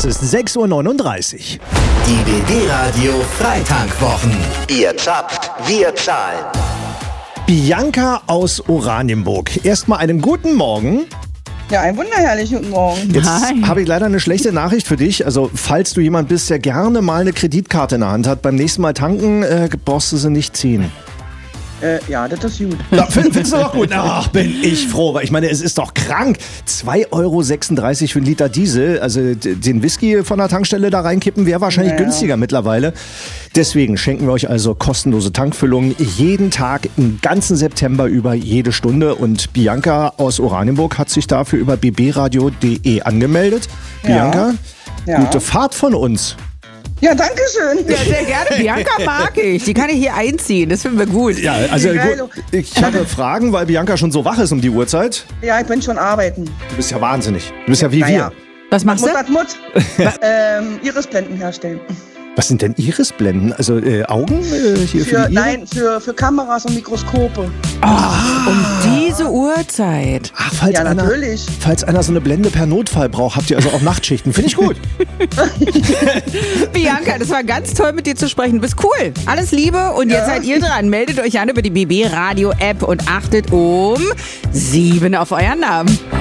Es ist 6:39 Uhr. Die BB-Radio Freitankwwochen. Ihr zapft, wir zahlen. Bianca aus Oranienburg. Erstmal einen guten Morgen. Ja, einen wunderherrlichen guten Morgen. Jetzt habe ich leider eine schlechte Nachricht für dich. Also, falls du jemand bist, der gerne mal eine Kreditkarte in der Hand hat, beim nächsten Mal tanken, brauchst du sie nicht ziehen. Ja, das ist gut. Ja, findest du doch gut? Ach, bin ich froh. Weil ich meine, es ist doch krank. 2,36 € für einen Liter Diesel. Also den Whisky von der Tankstelle da reinkippen wäre wahrscheinlich günstiger mittlerweile. Deswegen schenken wir euch also kostenlose Tankfüllungen jeden Tag im ganzen September über jede Stunde. Und Bianca aus Oranienburg hat sich dafür über bbradio.de angemeldet. Bianca, gute Fahrt von uns. Ja, danke schön. Ja, sehr gerne. Bianca mag ich. Die kann ich hier einziehen. Das finden wir gut. Ja, also ich habe Fragen, weil Bianca schon so wach ist um die Uhrzeit. Ja, ich bin schon arbeiten. Du bist ja wahnsinnig. Du bist ja wie wir. Was machst du? Irisblenden herstellen. Was sind denn Irisblenden? Also Augen hier für die Nein, für Kameras und Mikroskope. Um diese Uhrzeit. Ach, Natürlich. Falls einer so eine Blende per Notfall braucht, habt ihr also auch Nachtschichten. Finde ich gut. Bianca, das war ganz toll mit dir zu sprechen. Du bist cool. Alles Liebe und jetzt seid ihr dran. Meldet euch an über die BB Radio App und achtet um 7 auf euren Namen.